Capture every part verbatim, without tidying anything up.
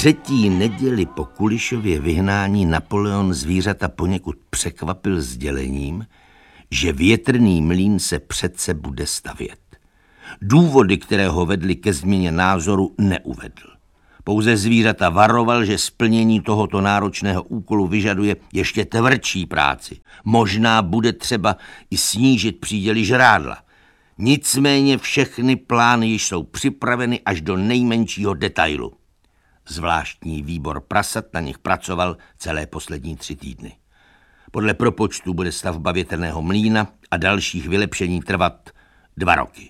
třetí neděli po Kulišově vyhnání Napoleon zvířata poněkud překvapil sdělením, že větrný mlýn se přece bude stavět. Důvody, které ho vedly ke změně názoru, neuvedl. Pouze zvířata varoval, že splnění tohoto náročného úkolu vyžaduje ještě tvrdší práci. Možná bude třeba i snížit příděly žrádla. Nicméně všechny plány již jsou připraveny až do nejmenšího detailu. Zvláštní výbor prasat na nich pracoval celé poslední tři týdny. Podle propočtu bude stavba větrného mlýna a dalších vylepšení trvat dva roky.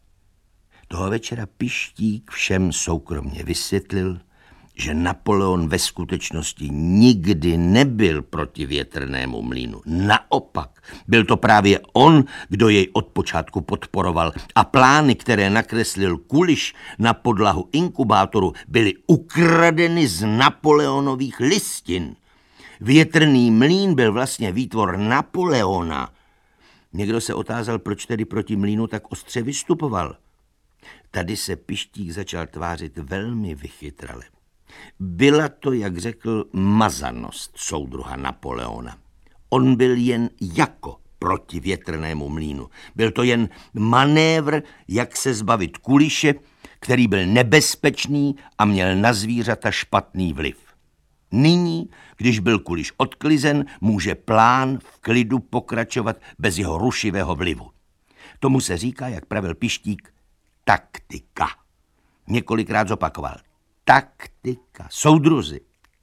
Toho večera Pištík všem soukromně vysvětlil, že Napoleon ve skutečnosti nikdy nebyl proti větrnému mlýnu. Naopak, byl to právě on, kdo jej od počátku podporoval a plány, které nakreslil Kuliš na podlahu inkubátoru, byly ukradeny z Napoleonových listin. Větrný mlýn byl vlastně výtvor Napoleona. Někdo se otázal, proč tedy proti mlýnu tak ostře vystupoval. Tady se Pištík začal tvářit velmi vychytrale. Byla to, jak řekl, mazanost soudruha Napoleona. On byl jen jako proti větrnému mlýnu. Byl to jen manévr, jak se zbavit Kuliše, který byl nebezpečný a měl na zvířata špatný vliv. Nyní, když byl Kuliš odklizen, může plán v klidu pokračovat bez jeho rušivého vlivu. Tomu se říká, jak pravil Pištík, taktika. Několikrát zopakoval. Taktika. Soudruzi.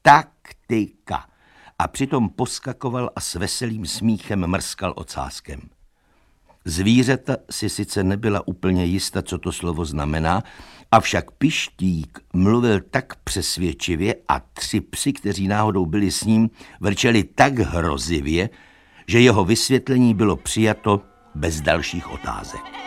Taktika. A přitom poskakoval a s veselým smíchem mrskal ocáskem. Zvířata si sice nebyla úplně jista, co to slovo znamená, avšak Pištík mluvil tak přesvědčivě a tři psi, kteří náhodou byli s ním, vrčeli tak hrozivě, že jeho vysvětlení bylo přijato bez dalších otázek.